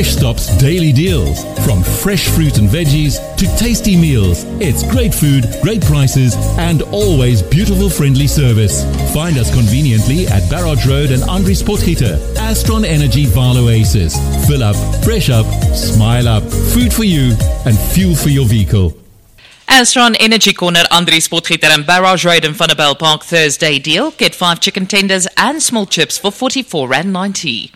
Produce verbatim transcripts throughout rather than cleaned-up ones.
Fresh Stop's daily deals. From fresh fruit and veggies to tasty meals, it's great food, great prices, and always beautiful, friendly service. Find us conveniently at Barrage Road and Andries Potgieter. Astron Energy Vaal Oasis. Fill up, fresh up, smile up. Food for you and fuel for your vehicle. Astron Energy Corner, Andries Potgieter and Barrage Road in Vanderbijl Park Thursday deal. Get five chicken tenders and small chips for forty-four rand ninety.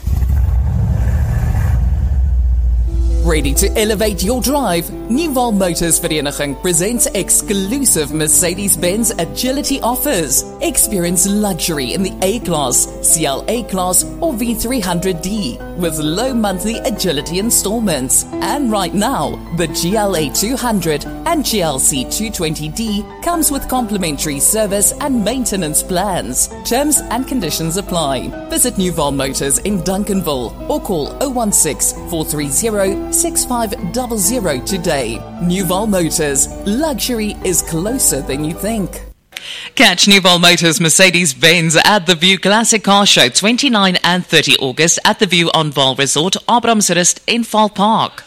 Ready to elevate your drive? Nieuwal Motors Vereniging presents exclusive Mercedes-Benz Agility offers. Experience luxury in the A-Class, C L A Class or V three hundred D with low monthly Agility installments. And right now, the G L A two hundred and G L C two twenty D comes with complimentary service and maintenance plans. Terms and conditions apply. Visit Nieuwal Motors in Duncanville or call oh one six, four three zero, six five zero zero today. Nieuwal Motors. Luxury is closer than you think. Catch Nieuwal Motors Mercedes-Benz at the View Classic Car Show twenty-ninth and thirtieth August at the View on Vaal Resort, Abrahamsrust in Vaal Park.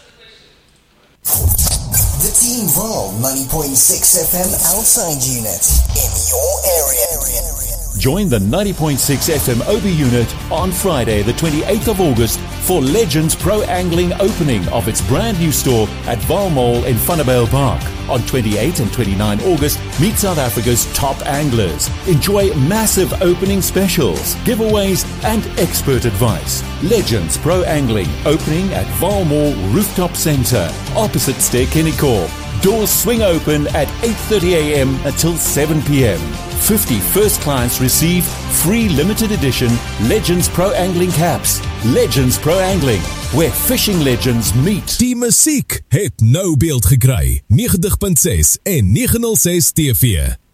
The Team Vaal ninety point six F M outside unit in your area. Join the ninety point six F M O B unit on Friday the twenty-eighth of August for Legends Pro Angling opening of its brand new store at Vaal Mall in Vanderbijl Park. On twenty-eighth and twenty-ninth August, meet South Africa's top anglers. Enjoy massive opening specials, giveaways and expert advice. Legends Pro Angling opening at Vaal Mall Rooftop Centre, opposite Ster-Kinniegård. Doors swing open at eight thirty a m until seven p m fifty first clients receive free limited edition Legends Pro Angling caps. Legends Pro Angling, where fishing legends meet. Die musiek het nou beeld gekry. negentig punt ses en negen oh ses T V.